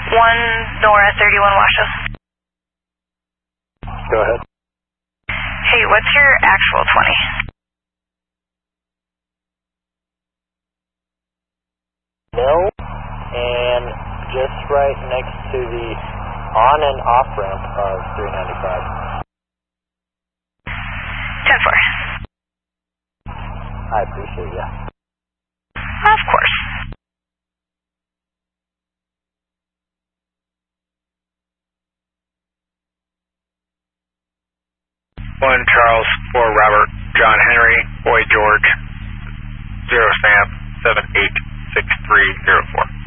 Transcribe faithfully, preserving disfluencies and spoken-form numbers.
one Nora, thirty-one Washoe. Go ahead. Hey, what's your actual twenty? No, and just right next to the on and off ramp of three ninety-five. ten four. I appreciate you. Of course. one Charles, four Robert, John Henry, Boy George, zero Sam, seven eight six three zero four.